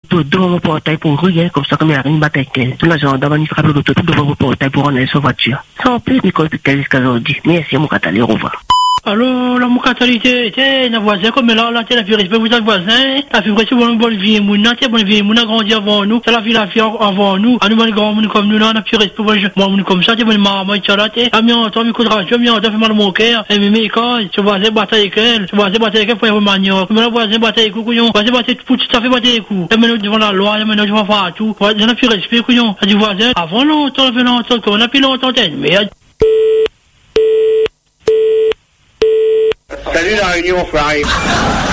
devant mon portail pour rien, comme ça, comme il y a une bataille qu'elle. Tout la gendarme, il frappe l'auto, tout devant mon portail pour rendre sa voiture. Sans plus, Nicole Piquet jusqu'à aujourd'hui. Merci, mon catalé, au revoir. Alors, la moucatalité, t'es, la voisin, comme là, t'es la vie respect pour ta voisin, la vie respect pour une bonne vie, mouna, t'es bonne vie, mouna grandi avant nous, t'es la vie avant nous, à nous, mon grand monde comme nous, là, on a plus respect pour moi, comme ça, t'es bonne maman, t'es là, t'es, à mi entend, mi coup de radio, mi entend, fait mal mon cœur, et mi quand, tu voisin, bataille avec elle, pour y avoir manioc, mais la voisin, bataille avec couillon, voisin, bataille, tout à fait, bataille avec coups, et maintenant, devant la loi, et maintenant, devant tout, on a plus respect, couillon, à du voisin, avant longtemps, on a plus longtemps, mais, salut la réunion, Fleury.